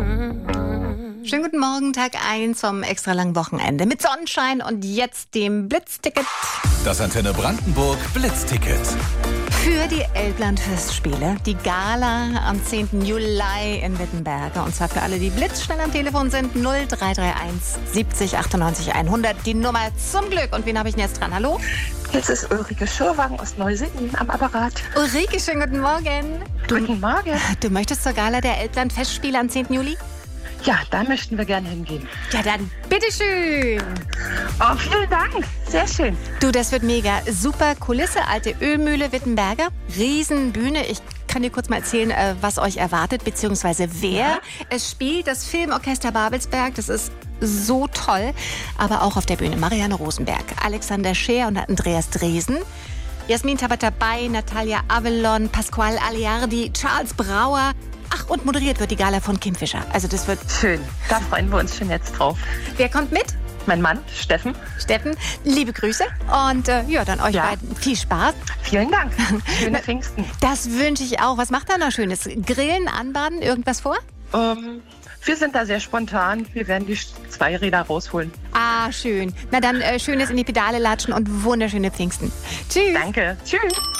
Schönen guten Morgen, Tag 1 vom extra langen Wochenende mit Sonnenschein und jetzt dem Blitzticket. Das Antenne Brandenburg Blitzticket. Für die Elbland-Festspiele, die Gala am 10. Juli in Wittenberge. Und zwar für alle, die blitzschnell am Telefon sind, 0331 70 98 100. Die Nummer zum Glück. Und wen habe ich denn jetzt dran? Hallo? Jetzt ist Ulrike Schürwagen aus Neusiedlen am Apparat. Ulrike, schönen guten Morgen. Guten Morgen. Du möchtest zur Gala der Elbland-Festspiele am 10. Juli? Ja, da möchten wir gerne hingehen. Ja, dann bitteschön. Oh, vielen Dank. Sehr schön. Du, das wird mega. Super Kulisse, alte Ölmühle Wittenberger. Riesenbühne. Ich kann dir kurz mal erzählen, was euch erwartet, beziehungsweise wer. Ja. Es spielt das Filmorchester Babelsberg. Das ist so toll. Aber auch auf der Bühne Marianne Rosenberg, Alexander Scheer und Andreas Dresen. Jasmin Tabatabai, Natalia Avalon, Pasquale Aliardi, Charles Brauer. Ach, und moderiert wird die Gala von Kim Fischer. Also das wird Schön. Da freuen wir uns schon jetzt drauf. Wer kommt mit? Mein Mann, Steffen. Steffen, liebe Grüße. Und ja, dann euch beiden viel Spaß. Vielen Dank. Schöne Pfingsten. Das wünsche ich auch. Was macht ihr noch Schönes? Grillen, anbaden, irgendwas vor? Wir sind da sehr spontan. Wir werden die Zweiräder rausholen. Ah, schön. Na dann schönes in die Pedale latschen und wunderschöne Pfingsten. Tschüss. Danke. Tschüss.